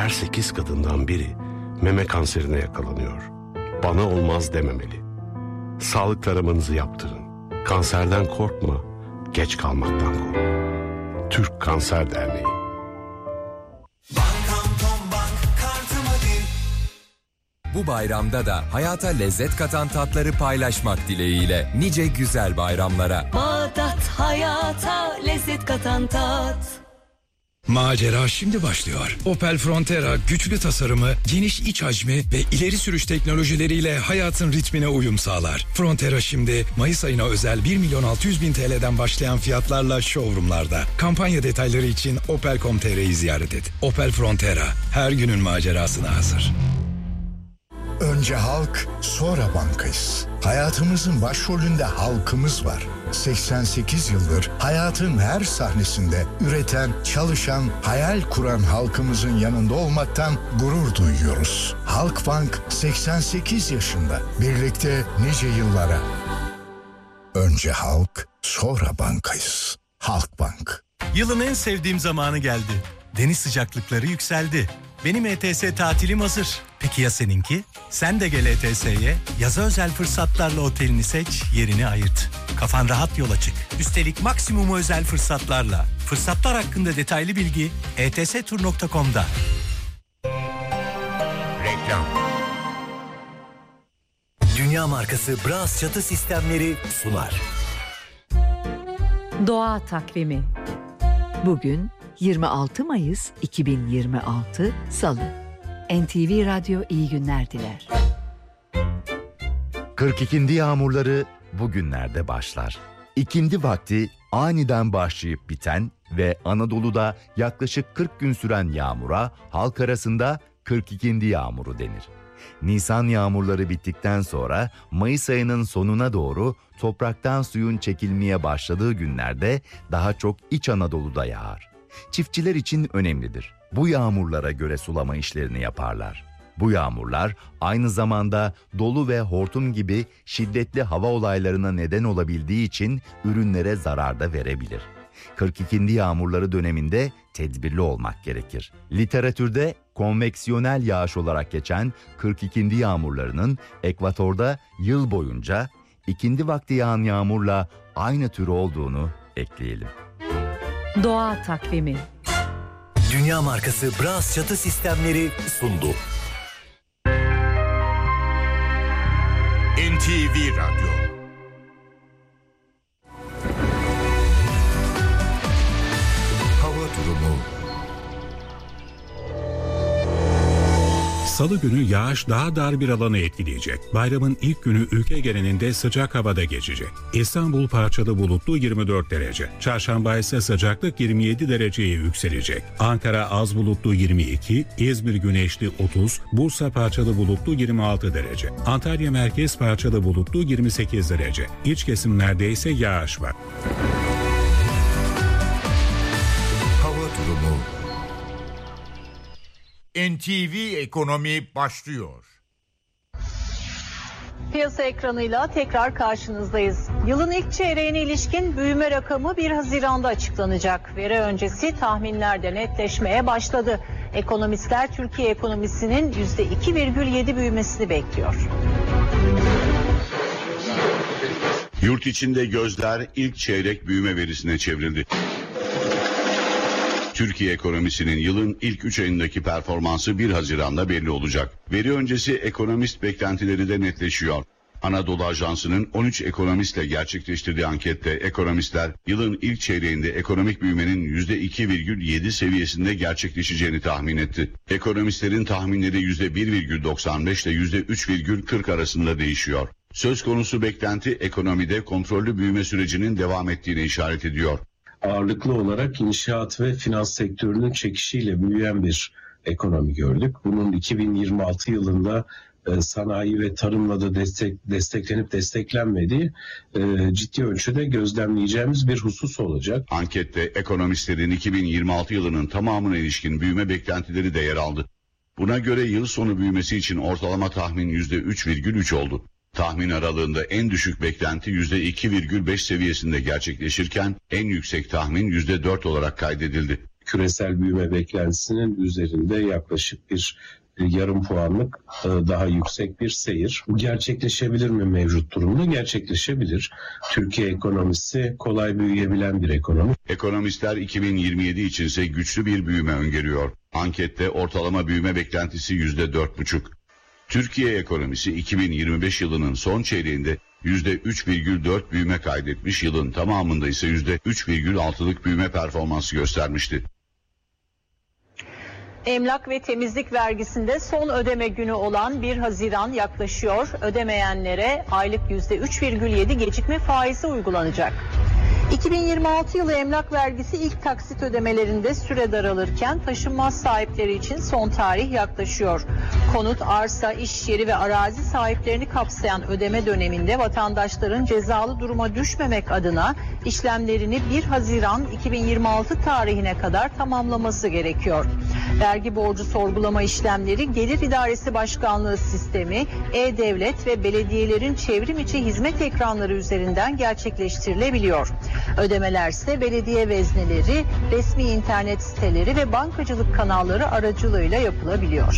her 8 kadından biri meme kanserine yakalanıyor. Bana olmaz dememeli. Sağlık taramanızı yaptırın. Kanserden korkma, geç kalmaktan kork. Türk Kanser Derneği. Bu bayramda da hayata lezzet katan tatları paylaşmak dileğiyle nice güzel bayramlara. Bağdat, hayata lezzet katan tat. Macera şimdi başlıyor. Opel Frontera güçlü tasarımı, geniş iç hacmi ve ileri sürüş teknolojileriyle hayatın ritmine uyum sağlar. Frontera şimdi Mayıs ayına özel 1.600.000 TL'den başlayan fiyatlarla showroomlarda. Kampanya detayları için opel.com.tr'yi ziyaret et. Opel Frontera her günün macerasına hazır. Önce halk, sonra bankayız. Hayatımızın başrolünde halkımız var. 88 yıldır hayatın her sahnesinde üreten, çalışan, hayal kuran halkımızın yanında olmaktan gurur duyuyoruz. Halkbank 88 yaşında. Birlikte nice yıllara. Önce halk, sonra bankayız. Halkbank. Yılın en sevdiğim zamanı geldi. Deniz sıcaklıkları yükseldi. Benim ETS tatilim hazır. Peki ya seninki? Sen de gel ETS'ye. Yaza özel fırsatlarla otelini seç, yerini ayırt. Kafan rahat yola çık. Üstelik maksimumu özel fırsatlarla. Fırsatlar hakkında detaylı bilgi etstur.com'da. Reklam. Dünya markası Bras çatı sistemleri sunar. Doğa takvimi. Bugün 26 Mayıs 2026 Salı. NTV Radyo iyi günler diler. 42. yağmurları bugünlerde başlar. İkindi vakti aniden başlayıp biten ve Anadolu'da yaklaşık 40 gün süren yağmura halk arasında 42. yağmuru denir. Nisan yağmurları bittikten sonra Mayıs ayının sonuna doğru topraktan suyun çekilmeye başladığı günlerde daha çok İç Anadolu'da yağar. Çiftçiler için önemlidir. Bu yağmurlara göre sulama işlerini yaparlar. Bu yağmurlar aynı zamanda dolu ve hortum gibi şiddetli hava olaylarına neden olabildiği için ürünlere zarar da verebilir. 42. yağmurları döneminde tedbirli olmak gerekir. Literatürde konveksiyonel yağış olarak geçen 42. yağmurlarının ekvatorda yıl boyunca ikindi vakti yağan yağmurla aynı tür olduğunu ekleyelim. Doğa takvimi. Dünya markası Bras çatı sistemleri sundu. NTV Radyo. Hava durumu. Salı günü yağış daha dar bir alanı etkileyecek. Bayramın ilk günü ülke genelinde sıcak havada geçecek. İstanbul parçalı bulutlu 24 derece. Çarşamba ise sıcaklık 27 dereceye yükselecek. Ankara az bulutlu 22, İzmir güneşli 30, Bursa parçalı bulutlu 26 derece. Antalya merkez parçalı bulutlu 28 derece. İç kesimlerde ise yağış var. Hava durumu. NTV Ekonomi başlıyor. Piyasa ekranıyla tekrar karşınızdayız. Yılın ilk çeyreğine ilişkin büyüme rakamı 1 Haziran'da açıklanacak. Veri öncesi tahminler de netleşmeye başladı. Ekonomistler Türkiye ekonomisinin %2,7 büyümesini bekliyor. Yurt içinde gözler ilk çeyrek büyüme verisine çevrildi. Türkiye ekonomisinin yılın ilk 3 ayındaki performansı 1 Haziran'da belli olacak. Veri öncesi ekonomist beklentileri de netleşiyor. Anadolu Ajansı'nın 13 ekonomistle gerçekleştirdiği ankette ekonomistler yılın ilk çeyreğinde ekonomik büyümenin %2,7 seviyesinde gerçekleşeceğini tahmin etti. Ekonomistlerin tahminleri %1,95 ile %3,40 arasında değişiyor. Söz konusu beklenti ekonomide kontrollü büyüme sürecinin devam ettiğine işaret ediyor. Ağırlıklı olarak inşaat ve finans sektörünün çekişiyle büyüyen bir ekonomi gördük. Bunun 2026 yılında sanayi ve tarımla da desteklenip desteklenmediği ciddi ölçüde gözlemleyeceğimiz bir husus olacak. Ankette ekonomistlerin 2026 yılının tamamına ilişkin büyüme beklentileri de yer aldı. Buna göre yıl sonu büyümesi için ortalama tahmin %3,3 oldu. Tahmin aralığında en düşük beklenti %2,5 seviyesinde gerçekleşirken en yüksek tahmin %4 olarak kaydedildi. küresel büyüme beklentisinin üzerinde yaklaşık bir yarım puanlık daha yüksek bir seyir. Gerçekleşebilir mi mevcut durumda? Gerçekleşebilir. Türkiye ekonomisi kolay büyüyebilen bir ekonomi. Ekonomistler 2027 içinse güçlü bir büyüme öngörüyor. Ankette ortalama büyüme beklentisi %4,5. Türkiye ekonomisi 2025 yılının son çeyreğinde %3,4 büyüme kaydetmiş, yılın tamamında ise %3,6'lık büyüme performansı göstermişti. Emlak ve temizlik vergisinde son ödeme günü olan 1 Haziran yaklaşıyor. Ödemeyenlere aylık %3,7 gecikme faizi uygulanacak. 2026 yılı emlak vergisi ilk taksit ödemelerinde süre daralırken taşınmaz sahipleri için son tarih yaklaşıyor. Konut, arsa, iş yeri ve arazi sahiplerini kapsayan ödeme döneminde vatandaşların cezalı duruma düşmemek adına işlemlerini 1 Haziran 2026 tarihine kadar tamamlaması gerekiyor. Vergi borcu sorgulama işlemleri Gelir İdaresi Başkanlığı sistemi, E-Devlet ve belediyelerin çevrim içi hizmet ekranları üzerinden gerçekleştirilebiliyor. Ödemeler ise belediye vezneleri, resmi internet siteleri ve bankacılık kanalları aracılığıyla yapılabiliyor.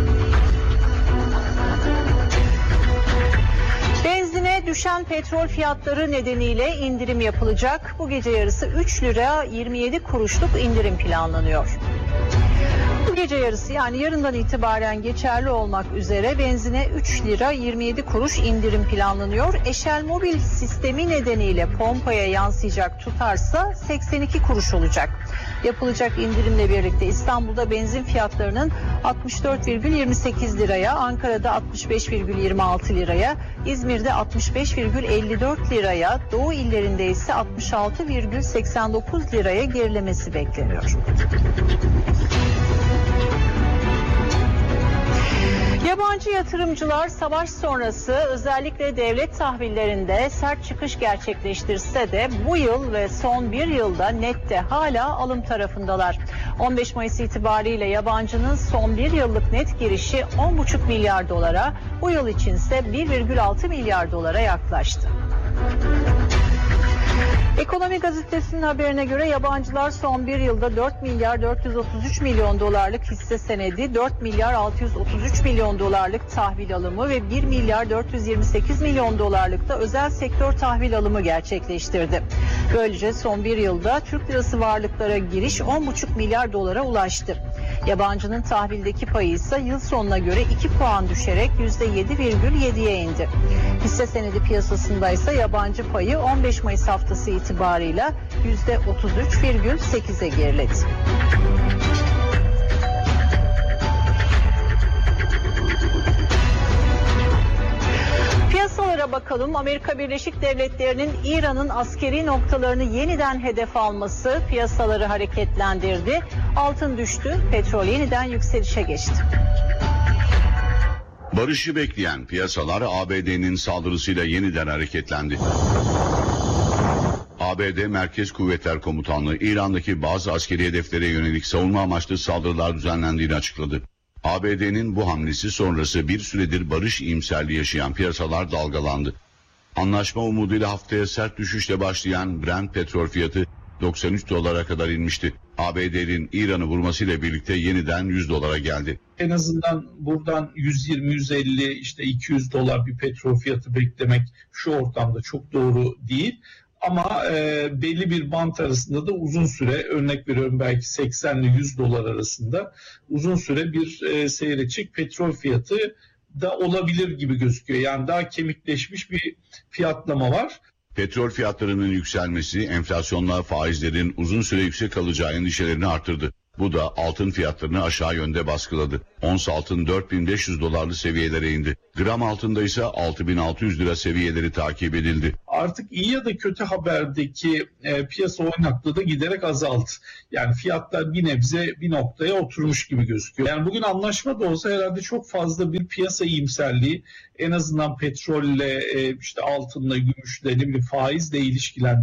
Benzine düşen petrol fiyatları nedeniyle indirim yapılacak. Bu gece yarısı 3 lira 27 kuruşluk indirim planlanıyor. Bu gece yarısı, yani yarından itibaren geçerli olmak üzere benzine 3 lira 27 kuruş indirim planlanıyor. Eşel Mobil sistemi nedeniyle pompaya yansıyacak tutarsa 82 kuruş olacak. Yapılacak indirimle birlikte İstanbul'da benzin fiyatlarının 64,28 liraya, Ankara'da 65,26 liraya, İzmir'de 65,54 liraya, Doğu illerinde ise 66,89 liraya gerilemesi bekleniyor. Yabancı yatırımcılar savaş sonrası özellikle devlet tahvillerinde sert çıkış gerçekleştirse de bu yıl ve son bir yılda nette hala alım tarafındalar. 15 Mayıs itibariyle yabancının son bir yıllık net girişi 10,5 milyar dolara, bu yıl içinse 1,6 milyar dolara yaklaştı. Ekonomi Gazetesi'nin haberine göre yabancılar son bir yılda 4 milyar 433 milyon dolarlık hisse senedi, 4 milyar 633 milyon dolarlık tahvil alımı ve 1 milyar 428 milyon dolarlık da özel sektör tahvil alımı gerçekleştirdi. Böylece son bir yılda Türk lirası varlıklara giriş 10,5 milyar dolara ulaştı. Yabancının tahvildeki payı ise yıl sonuna göre 2 puan düşerek %7,7'ye indi. Hisse senedi piyasasında ise yabancı payı 15 Mayıs haftası itibarıyla %33,8'e geriledi. Piyasalara bakalım. Amerika Birleşik Devletleri'nin İran'ın askeri noktalarını yeniden hedef alması piyasaları hareketlendirdi. Altın düştü, petrol yeniden yükselişe geçti. Barışı bekleyen piyasalar ABD'nin saldırısıyla yeniden hareketlendi. ABD Merkez Kuvvetler Komutanlığı İran'daki bazı askeri hedeflere yönelik savunma amaçlı saldırılar düzenlendiğini açıkladı. ABD'nin bu hamlesi sonrası bir süredir barış iyimserliği yaşayan piyasalar dalgalandı. Anlaşma umuduyla haftaya sert düşüşle başlayan Brent petrol fiyatı 93 dolara kadar inmişti. ABD'nin İran'ı vurmasıyla birlikte yeniden 100 dolara geldi. En azından buradan 120, 150, işte 200 dolar bir petrol fiyatı beklemek şu ortamda çok doğru değil. Ama belli bir bant arasında da uzun süre, örnek veriyorum belki 80 ile 100 dolar arasında uzun süre bir seyredecek petrol fiyatı da olabilir gibi gözüküyor. Yani daha kemikleşmiş bir fiyatlama var. Petrol fiyatlarının yükselmesi enflasyonla faizlerin uzun süre yüksek kalacağı endişelerini artırdı. Bu da altın fiyatlarını aşağı yönde baskıladı. Ons altın 4500 dolarlı seviyelere indi. Gram altında ise 6600 lira seviyeleri takip edildi. Artık iyi ya da kötü haberdeki piyasa oynaklığı da giderek azaldı. Yani fiyatlar bir nebze bir noktaya oturmuş gibi gözüküyor. Yani bugün anlaşma da olsa herhalde çok fazla bir piyasa iyimserliği, en azından petrolle, işte altınla, gümüşle, ne bileyim faizle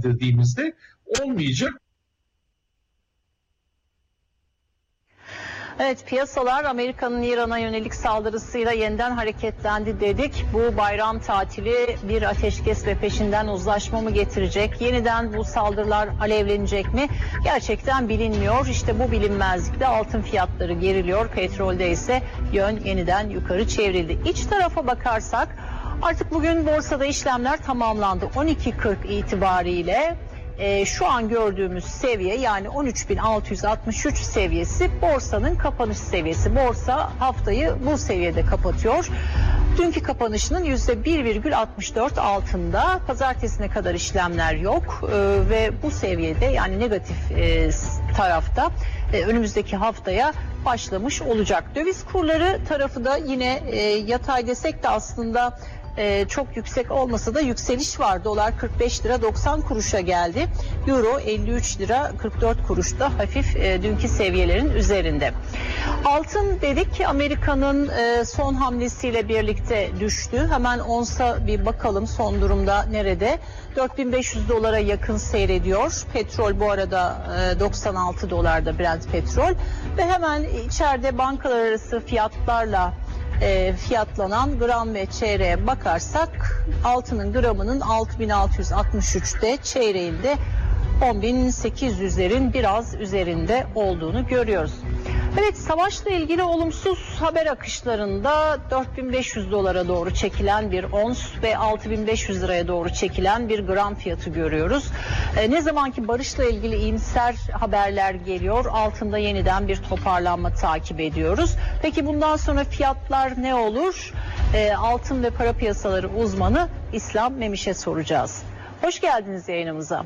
ilişkilendirdiğimizde olmayacak. Evet, piyasalar Amerika'nın İran'a yönelik saldırısıyla yeniden hareketlendi dedik. Bu bayram tatili bir ateşkes ve peşinden uzlaşma mı getirecek? Yeniden bu saldırılar alevlenecek mi? Gerçekten bilinmiyor. İşte bu bilinmezlikte altın fiyatları geriliyor. Petrolde ise yön yeniden yukarı çevrildi. İç tarafa bakarsak artık bugün borsada işlemler tamamlandı. 12.40 itibariyle şu an gördüğümüz seviye, yani 13.663 seviyesi borsanın kapanış seviyesi. Borsa haftayı bu seviyede kapatıyor. Dünkü kapanışının %1,64 altında. Pazartesine kadar işlemler yok ve bu seviyede, yani negatif tarafta önümüzdeki haftaya başlamış olacak. Döviz kurları tarafı da yine yatay desek de aslında çok yüksek olmasa da yükseliş var. Dolar 45 lira 90 kuruşa geldi. Euro 53 lira 44 kuruşta, hafif dünkü seviyelerin üzerinde. Altın dedik ki Amerika'nın son hamlesiyle birlikte düştü. Hemen onsa bir bakalım son durumda nerede? 4500 dolara yakın seyrediyor. Petrol bu arada 96 dolarda Brent petrol ve hemen içeride bankalar arası fiyatlarla fiyatlanan gram ve çeyreğe bakarsak altının gramının 6.663'te, çeyreğinde 10.800'lerin biraz üzerinde olduğunu görüyoruz. Evet, savaşla ilgili olumsuz haber akışlarında 4.500 dolara doğru çekilen bir ons ve 6.500 liraya doğru çekilen bir gram fiyatı görüyoruz. Ne zaman ki barışla ilgili iyimser haberler geliyor, altında yeniden bir toparlanma takip ediyoruz. Peki bundan sonra fiyatlar ne olur? Altın ve para piyasaları uzmanı İslam Memiş'e soracağız. Hoş geldiniz yayınımıza.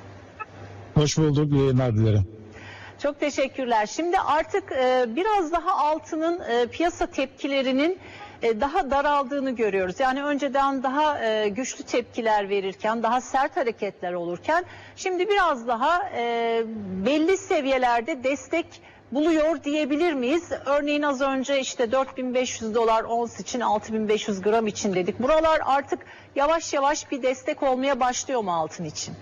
Hoş bulduk, yayınlar dilerim. Çok teşekkürler. Şimdi artık biraz daha altının piyasa tepkilerinin daha daraldığını görüyoruz. Yani önceden daha güçlü tepkiler verirken, daha sert hareketler olurken şimdi biraz daha belli seviyelerde destek buluyor diyebilir miyiz? Örneğin az önce işte 4500 dolar ons için, 6500 gram için dedik. Buralar artık yavaş yavaş bir destek olmaya başlıyor mu altın için?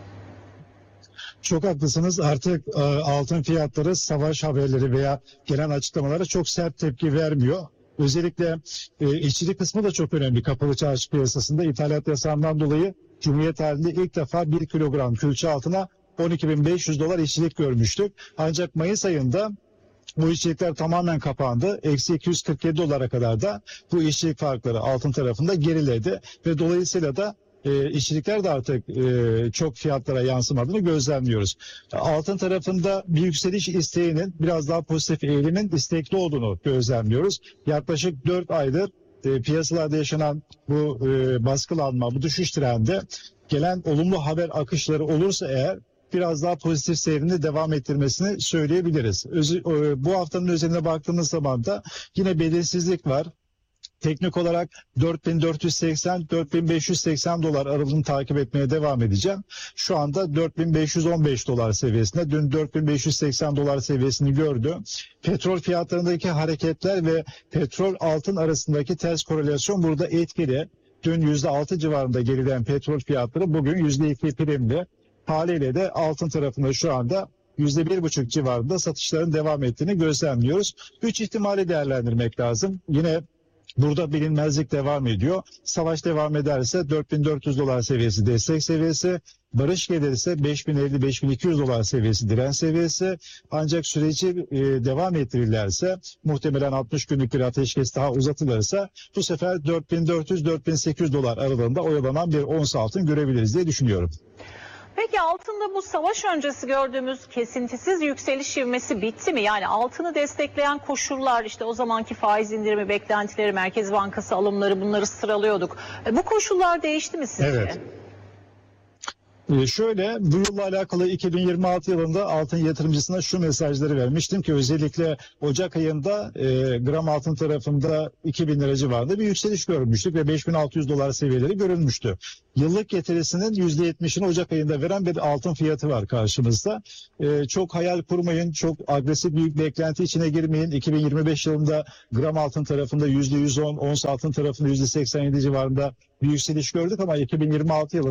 Çok haklısınız. Artık altın fiyatları savaş haberleri veya gelen açıklamalara çok sert tepki vermiyor. Özellikle işçilik kısmı da çok önemli. Kapalı çarşı piyasasında ithalat yasağından dolayı Cumhuriyet tarihinde ilk defa 1 kilogram külçe altına 12.500 dolar işçilik görmüştük. Ancak Mayıs ayında bu işçilikler tamamen kapandı. Eksi 247 dolara kadar da bu işçilik farkları altın tarafında geriledi ve dolayısıyla da işçilikler de artık çok fiyatlara yansımadığını gözlemliyoruz. Altın tarafında bir yükseliş isteğinin, biraz daha pozitif eğilimin istekli olduğunu gözlemliyoruz. Yaklaşık 4 aydır piyasalarda yaşanan bu baskılanma, bu düşüş trendi gelen olumlu haber akışları olursa eğer biraz daha pozitif seyrini devam ettirmesini söyleyebiliriz. Bu haftanın özeline baktığımız zaman da yine belirsizlik var. Teknik olarak 4.480-4.580 dolar aralığını takip etmeye devam edeceğim. Şu anda 4.515 dolar seviyesinde. Dün 4.580 dolar seviyesini gördü. Petrol fiyatlarındaki hareketler ve petrol altın arasındaki ters korelasyon burada etkili. Dün %6 civarında gerileyen petrol fiyatları bugün %2 primli. Haliyle de altın tarafında şu anda %1,5 civarında satışların devam ettiğini gözlemliyoruz. 3 ihtimali değerlendirmek lazım. Yine burada bilinmezlik devam ediyor. Savaş devam ederse 4.400 dolar seviyesi destek seviyesi, barış gelirse 5.050-5.200 dolar seviyesi direnç seviyesi. Ancak süreci devam ettirirlerse, muhtemelen 60 günlük bir ateşkes daha uzatılırsa bu sefer 4.400-4.800 dolar aralığında oyalanan bir ons altın görebiliriz diye düşünüyorum. Peki altında bu savaş öncesi gördüğümüz kesintisiz yükseliş ivmesi bitti mi? Yani altını destekleyen koşullar, işte o zamanki faiz indirimi beklentileri, Merkez Bankası alımları, bunları sıralıyorduk. Bu koşullar değişti mi sizce? Evet. Şöyle, bu yılla alakalı 2026 yılında altın yatırımcısına şu mesajları vermiştim ki özellikle Ocak ayında gram altın tarafında 2000 lira civarında bir yükseliş görmüştük ve 5600 dolar seviyeleri görülmüştü. Yıllık getirisinin %70'ini Ocak ayında veren bir altın fiyatı var karşımızda. Çok hayal kurmayın, çok agresif büyük beklenti içine girmeyin. 2025 yılında gram altın tarafında %110, ons altın tarafında %87 civarında bir yükseliş gördük ama 2026 yılında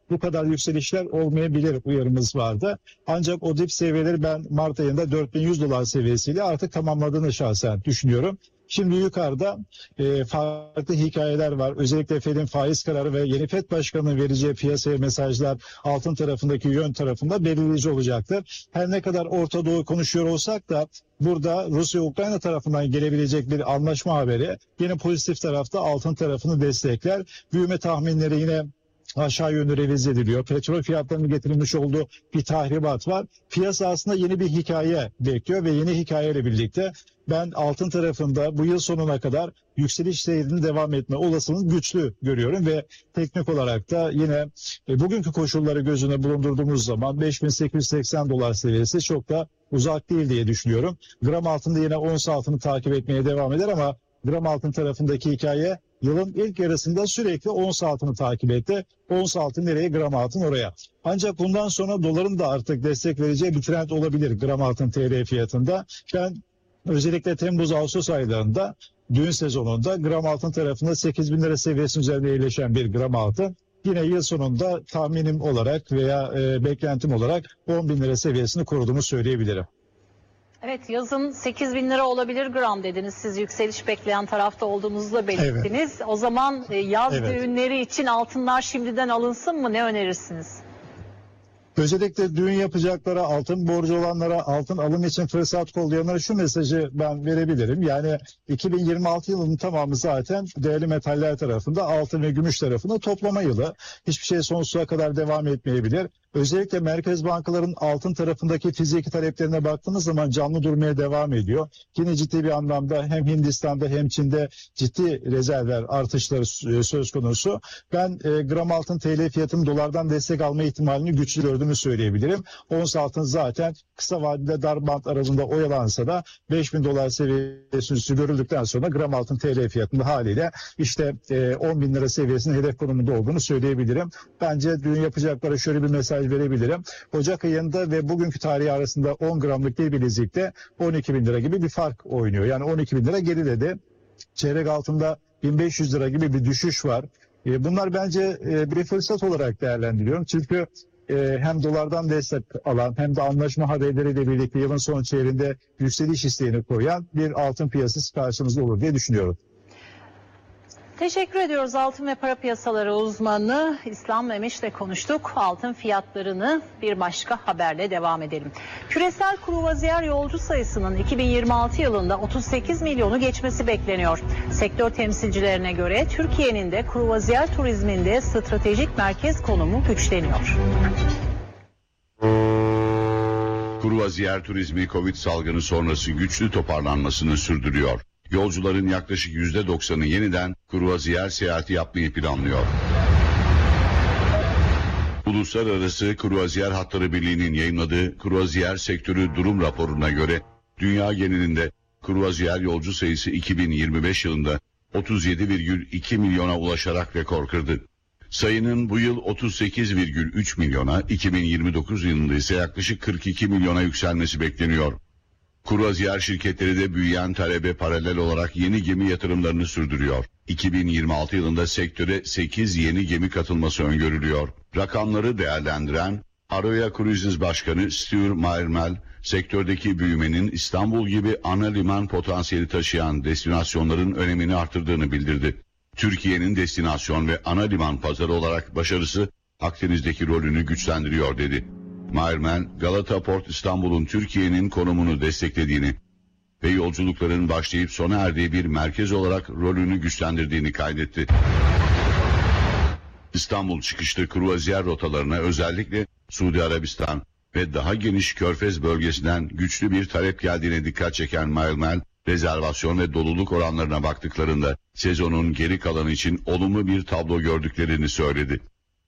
bu kadar yükselişler olmayabilir uyarımız vardı. Ancak o dip seviyeleri ben Mart ayında $4.100 seviyesiyle artık tamamladığını şahsen düşünüyorum. Şimdi yukarıda farklı hikayeler var. Özellikle Fed'in faiz kararı ve yeni Fed Başkanı'nın vereceği piyasaya mesajlar altın tarafındaki yön tarafında belirleyici olacaktır. Her ne kadar Orta Doğu konuşuyor olsak da burada Rusya-Ukrayna tarafından gelebilecek bir anlaşma haberi yine pozitif tarafta altın tarafını destekler. Büyüme tahminleri yine aşağı yönlü revize ediliyor. Petrol fiyatlarının getirilmiş olduğu bir tahribat var. Piyasa aslında yeni bir hikaye bekliyor ve yeni hikayeyle birlikte ben altın tarafında bu yıl sonuna kadar yükseliş seyrinin devam etme olasılığını güçlü görüyorum ve teknik olarak da yine bugünkü koşulları göz önüne bulundurduğumuz zaman $5.880 seviyesi çok da uzak değil diye düşünüyorum. Gram altında yine ons altını takip etmeye devam eder ama gram altın tarafındaki hikaye yılın ilk yarısında sürekli ons altını takip etti. Ons altın nereye, gram altın oraya. Ancak bundan sonra doların da artık destek vereceği bir trend olabilir gram altın TL fiyatında. Ben özellikle Temmuz-Ağustos aylarında düğün sezonunda gram altın tarafında 8.000 lira seviyesinin üzerinde yerleşen bir gram altın yine yıl sonunda tahminim olarak veya beklentim olarak 10.000 lira seviyesini koruduğunu söyleyebilirim. Evet, yazın 8.000 lira olabilir gram dediniz. Siz yükseliş bekleyen tarafta olduğunuzu da belirttiniz. Evet. O zaman yaz düğünleri için altınlar şimdiden alınsın mı? Ne önerirsiniz? Özellikle düğün yapacaklara, altın borcu olanlara, altın alım için fırsat kollayanlara şu mesajı ben verebilirim. Yani 2026 yılının tamamı zaten değerli metaller tarafında, altın ve gümüş tarafında toplama yılı. Hiçbir şey sonsuza kadar devam etmeyebilir. Özellikle merkez bankaların altın tarafındaki fiziki taleplerine baktığınız zaman canlı durmaya devam ediyor. Yine ciddi bir anlamda hem Hindistan'da hem Çin'de ciddi rezervler artışları söz konusu. Ben gram altın TL fiyatının dolardan destek alma ihtimalini güçlü gördüğümü söyleyebilirim. Ons altın zaten kısa vadede dar bant aralığında oyalansa da $5.000 seviyesi üstü görüldükten sonra gram altın TL fiyatında haliyle işte 10.000 lira seviyesinin hedef konumunda olduğunu söyleyebilirim. Bence düğün yapacaklara şöyle bir mesaj verebilirim. Ocak ayında ve bugünkü tarihi arasında 10 gramlık bir bilezikte 12.000 lira gibi bir fark oynuyor. Yani 12.000 lira geriledi. Çeyrek altında 1.500 lira gibi bir düşüş var. Bunlar bence bir fırsat olarak değerlendiriyorum. Çünkü hem dolardan destek alan hem de anlaşma haberleriyle birlikte yılın son çeyreğinde yükseliş isteğini koyan bir altın piyasası karşımızda olur diye düşünüyorum. Teşekkür ediyoruz. Altın ve para piyasaları uzmanı İslam Memiş'le konuştuk. Altın fiyatlarını bir başka haberle devam edelim. Küresel kruvaziyer yolcu sayısının 2026 yılında 38 milyonu geçmesi bekleniyor. Sektör temsilcilerine göre Türkiye'nin de kruvaziyer turizminde stratejik merkez konumu güçleniyor. Kruvaziyer turizmi Covid salgını sonrası güçlü toparlanmasını sürdürüyor. Yolcuların yaklaşık %90'ı yeniden kruvaziyer seyahati yapmayı planlıyor. Uluslararası Kruvaziyer Hatları Birliği'nin yayınladığı kruvaziyer sektörü durum raporuna göre dünya genelinde kruvaziyer yolcu sayısı 2025 yılında 37,2 milyona ulaşarak rekor kırdı. Sayının bu yıl 38,3 milyona, 2029 yılında ise yaklaşık 42 milyona yükselmesi bekleniyor. Kruvaziyer şirketleri de büyüyen talebe paralel olarak yeni gemi yatırımlarını sürdürüyor. 2026 yılında sektöre 8 yeni gemi katılması öngörülüyor. Rakamları değerlendiren Aroya Cruises Başkanı Stuart Meyermel, sektördeki büyümenin İstanbul gibi ana liman potansiyeli taşıyan destinasyonların önemini artırdığını bildirdi. Türkiye'nin destinasyon ve ana liman pazarı olarak başarısı Akdeniz'deki rolünü güçlendiriyor dedi. Meyermel, Galata Port İstanbul'un Türkiye'nin konumunu desteklediğini ve yolculukların başlayıp sona erdiği bir merkez olarak rolünü güçlendirdiğini kaydetti. İstanbul çıkışlı kruvaziyer rotalarına özellikle Suudi Arabistan ve daha geniş Körfez bölgesinden güçlü bir talep geldiğine dikkat çeken Meyermel, rezervasyon ve doluluk oranlarına baktıklarında sezonun geri kalanı için olumlu bir tablo gördüklerini söyledi.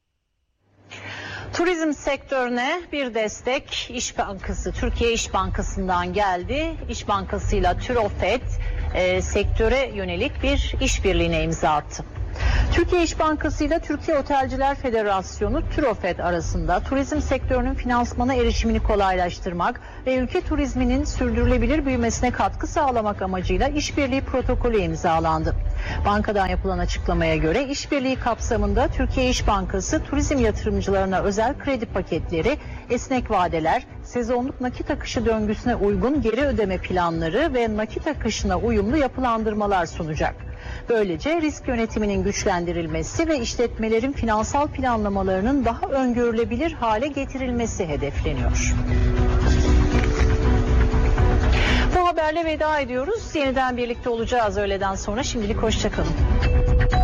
Turizm sektörüne bir destek İş Bankası, Türkiye İş Bankası'ndan geldi. İş Bankası'yla TÜROFED sektöre yönelik bir işbirliğine imza attı. Türkiye İş Bankası ile Türkiye Otelciler Federasyonu TÜROFED arasında turizm sektörünün finansmana erişimini kolaylaştırmak ve ülke turizminin sürdürülebilir büyümesine katkı sağlamak amacıyla işbirliği protokolü imzalandı. Bankadan yapılan açıklamaya göre işbirliği kapsamında Türkiye İş Bankası turizm yatırımcılarına özel kredi paketleri, esnek vadeler, sezonluk nakit akışı döngüsüne uygun geri ödeme planları ve nakit akışına uyumlu yapılandırmalar sunacak. Böylece risk yönetiminin güçlendirilmesi ve işletmelerin finansal planlamalarının daha öngörülebilir hale getirilmesi hedefleniyor. Bu haberle veda ediyoruz. Yeniden birlikte olacağız öğleden sonra. Şimdilik hoşça kalın.